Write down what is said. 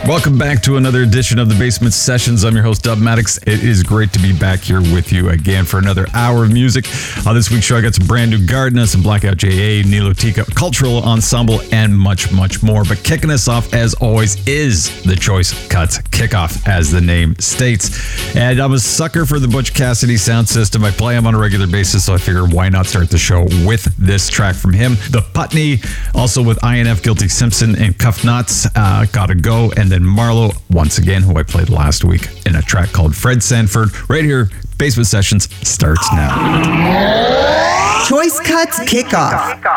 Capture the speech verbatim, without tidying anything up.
Welcome back to another edition of the Basement Sessions. I'm your host, Dub Maddox. It is great to be back here with you again for another hour of music. On this week's show, I got some brand new Gardena, some Blackout J A, Nilotica Cultural Ensemble, and much, much more. But kicking us off, as always, is the Choice Cuts Kickoff, as the name states. And I'm a sucker for the Butch Cassidy sound system. I play him on a regular basis, so I figured why not start the show with this track from him. The Putney, also with I N F, Guilty Simpson, and Cuff Knots, uh, Gotta Go, and then Marlowe, once again, who I played last week in a track called Fred Sanford. Right here, Basement Sessions starts now. Choice Cuts Kickoff.